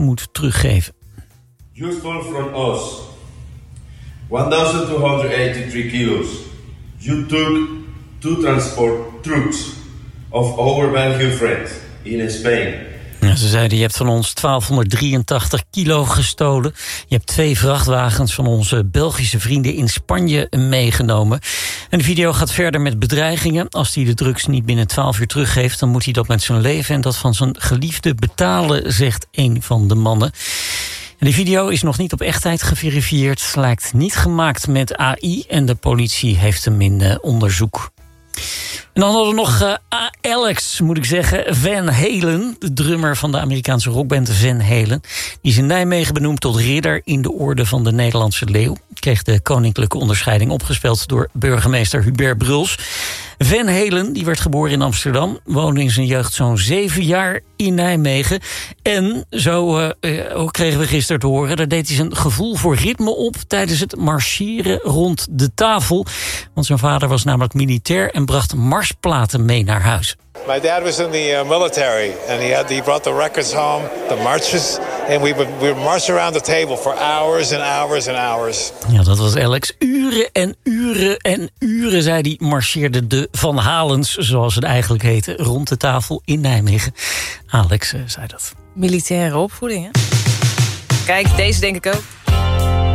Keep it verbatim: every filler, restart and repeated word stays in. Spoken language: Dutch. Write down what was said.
moet teruggeven. Useful from us. one thousand two hundred eighty-three kilos. You took to transport troops of our Belgian friends in Spain. Ja, ze zeiden, je hebt van ons twaalfhonderddrieëntachtig kilo gestolen. Je hebt twee vrachtwagens van onze Belgische vrienden in Spanje meegenomen. En de video gaat verder met bedreigingen. Als hij de drugs niet binnen twaalf uur teruggeeft, dan moet hij dat met zijn leven en dat van zijn geliefde betalen, zegt een van de mannen. De video is nog niet op echtheid geverifieerd. Lijkt niet gemaakt met A I en de politie heeft hem in uh, onderzoek. En dan hadden we nog uh, Alex, moet ik zeggen, Van Halen. De drummer van de Amerikaanse rockband Van Halen. Die is in Nijmegen benoemd tot ridder in de orde van de Nederlandse Leeuw. Kreeg de koninklijke onderscheiding opgespeld door burgemeester Hubert Bruls. Van Halen, die werd geboren in Amsterdam, woonde in zijn jeugd zo'n zeven jaar in Nijmegen. En zo uh, uh, kregen we gisteren te horen, daar deed hij zijn gevoel voor ritme op tijdens het marcheren rond de tafel. Want zijn vader was namelijk militair en bracht marsplaten mee naar huis. My dad was in the uh, military, and he had he brought the records home, the marches, and we would we would march around the table for hours and hours and hours. Ja, dat was Alex. Uren en uren en uren, zei hij, marcheerde de Van Halens, zoals het eigenlijk heette, rond de tafel in Nijmegen. Alex uh, zei dat. Militaire opvoeding, hè? Kijk, deze denk ik ook.